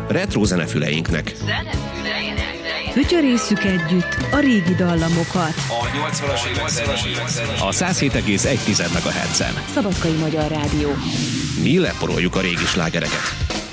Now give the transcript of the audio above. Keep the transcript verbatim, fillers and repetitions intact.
retro zenefüleinknek. Fütyörésszük együtt a régi dallamokat. A nyolcvanas évek A száz hét egész egy megahertzen. Szabadkai Magyar Rádió. Mi leporoljuk a régi slágereket.